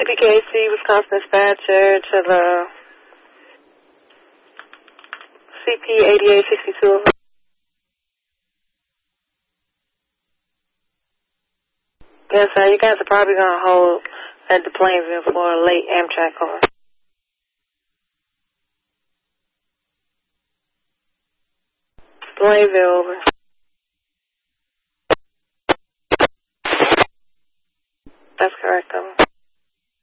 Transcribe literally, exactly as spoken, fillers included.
P K C, Wisconsin dispatcher to the C P eighty-eight sixty-two. Yes, sir. You guys are probably going to hold at the Plainville for a late Amtrak car. Plainville, over.